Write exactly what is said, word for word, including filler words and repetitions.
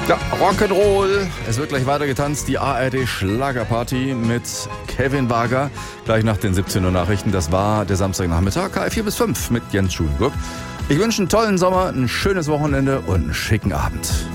Ja, Rock'n'Roll. Es wird gleich weiter getanzt. Die A R D Schlagerparty mit Kevin Wager. Gleich nach den siebzehn Uhr Nachrichten. Das war der Samstagnachmittag. K vier bis fünf mit Jens Schulenburg. Ich wünsche einen tollen Sommer, ein schönes Wochenende und einen schicken Abend.